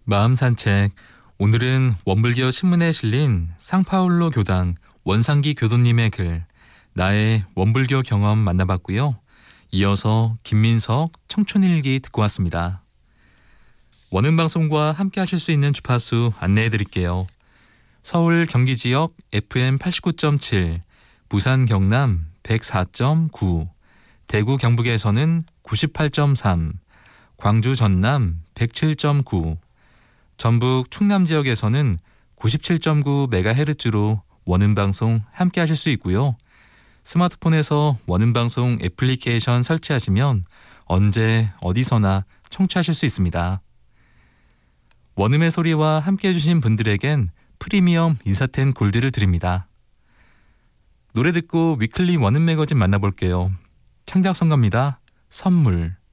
마음 산책. 오늘은 원불교 신문에 실린 상파울로 교당 원상기 교도님의 글 나의 원불교 경험 만나봤고요. 이어서 김민석 청춘일기 듣고 왔습니다. 원음방송과 함께 하실 수 있는 주파수 안내해드릴게요. 서울 경기 지역 FM 89.7, 부산 경남 104.9, 대구 경북에서는 98.3, 광주 전남 107.9, 전북 충남 지역에서는 97.9MHz로 원음방송 함께 하실 수 있고요. 스마트폰에서 원음방송 애플리케이션 설치하시면 언제 어디서나 청취하실 수 있습니다. 원음의 소리와 함께 해주신 분들에겐 프리미엄 인사텐 골드를 드립니다. 노래 듣고 위클리 원음 매거진 만나볼게요. 창작성가입니다. 선물.